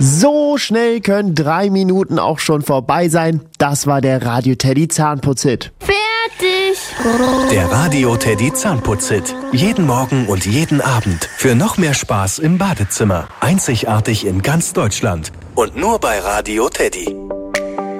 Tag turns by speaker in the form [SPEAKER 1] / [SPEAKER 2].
[SPEAKER 1] So schnell können 3 Minuten auch schon vorbei sein. Das war der Radio Teddy Zahnputz-Hit.
[SPEAKER 2] Fertig! Der Radio Teddy Zahnputz-Hit. Jeden Morgen und jeden Abend. Für noch mehr Spaß im Badezimmer. Einzigartig in ganz Deutschland. Und nur bei Radio Teddy.